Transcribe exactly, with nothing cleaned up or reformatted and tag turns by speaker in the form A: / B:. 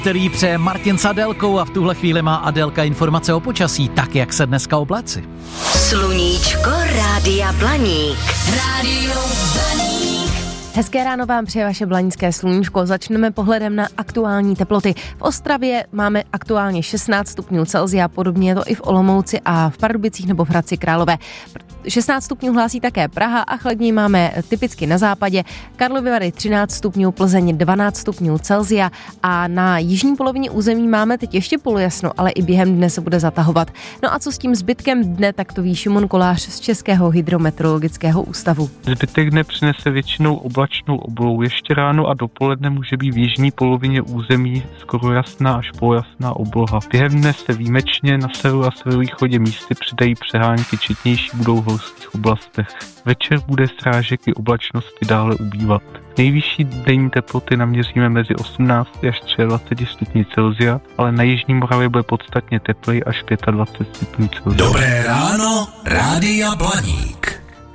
A: který přeje Martin s Adélkou a v tuhle chvíli má Adélka informace o počasí, tak jak se dneska obléci.
B: Sluníčko Rádia Blaník. Rádio Blaník.
C: Hezké ráno vám přeje vaše blanické sluníčko. Začneme pohledem na aktuální teploty. V Ostravě máme aktuálně šestnáct stupňů Celsia, podobně je to i v Olomouci a v Pardubicích nebo v Hradci Králové. šestnáct stupňů hlásí také Praha a chladněji máme typicky na západě. Karlovy Vary třináct stupňů, Plzeň dvanáct stupňů Celsia a na jižní polovině území máme teď ještě polojasno, ale i během dne se bude zatahovat. No a co s tím zbytkem dne, tak to ví Šimon Kolář z Českého hydrometeorologického ústavu.
D: Zbytek dne přinese většinou oblačnou oblohu. Ještě ráno a dopoledne může být v jižní polovině území skoro jasná až polojasná obloha. Během dne se výjimečně na severu a severovýchodě místy přidají přehánky, četnější budou v horských oblastech. Večer bude srážek i oblačnosti dále ubývat. Nejvyšší denní teploty naměříme mezi osmnáct až dvacet tři stupňů Celsia, ale na jižní Moravě bude podstatně tepleji až dvacet pět stupňů Celsia.
E: Dobré ráno, Rádia Blaník.